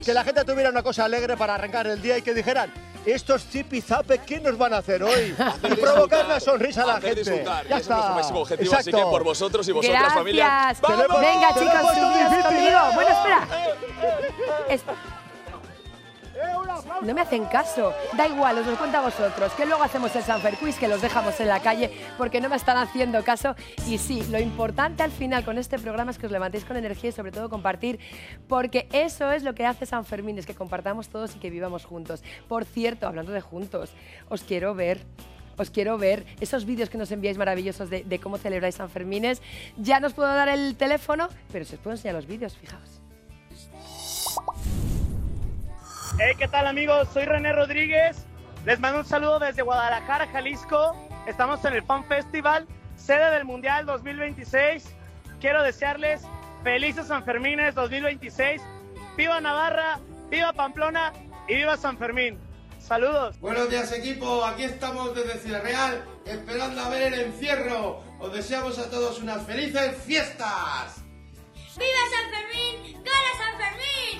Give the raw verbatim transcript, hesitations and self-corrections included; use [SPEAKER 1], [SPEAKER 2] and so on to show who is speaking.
[SPEAKER 1] Que la gente tuviera una cosa alegre para arrancar el día y que dijeran, estos zipizape, ¿qué nos van a hacer hoy? Y provocar una sonrisa a la gente.
[SPEAKER 2] Disfrutar.
[SPEAKER 1] Ya
[SPEAKER 2] Ese
[SPEAKER 1] está.
[SPEAKER 2] es nuestro máximo objetivo,
[SPEAKER 1] Exacto.
[SPEAKER 2] así que por vosotros y vosotras,
[SPEAKER 3] Gracias.
[SPEAKER 2] familia.
[SPEAKER 3] ¡Vamos! Venga,
[SPEAKER 1] Te lo he
[SPEAKER 3] chicos,
[SPEAKER 1] puesto
[SPEAKER 3] unidos
[SPEAKER 1] difícil,
[SPEAKER 3] conmigo.
[SPEAKER 1] ¿eh?
[SPEAKER 3] Bueno, espera. Es- No me hacen caso. Da igual, os lo cuento a vosotros. Que luego hacemos el Sanfer Quiz, que los dejamos en la calle porque no me están haciendo caso. Y sí, lo importante al final con este programa es que os levantéis con energía y sobre todo compartir, porque eso es lo que hace San Fermín, es que compartamos todos y que vivamos juntos. Por cierto, hablando de juntos, os quiero ver. Os quiero ver esos vídeos que nos enviáis maravillosos de, de cómo celebráis San Fermines. Ya no os puedo dar el teléfono, pero si os puedo enseñar los vídeos, fijaos.
[SPEAKER 4] Hey, ¿qué tal, amigos? Soy René Rodríguez. Les mando un saludo desde Guadalajara, Jalisco. Estamos en el Fan Festival, sede del Mundial dos mil veintiséis. Quiero desearles felices San Fermines dos mil veintiséis. ¡Viva Navarra! ¡Viva Pamplona! ¡Y viva San Fermín! ¡Saludos!
[SPEAKER 5] Buenos días, equipo. Aquí estamos desde Ciudad Real, esperando a ver el encierro. Os deseamos a todos unas felices fiestas.
[SPEAKER 6] ¡Viva San Fermín! ¡Gana San Fermín!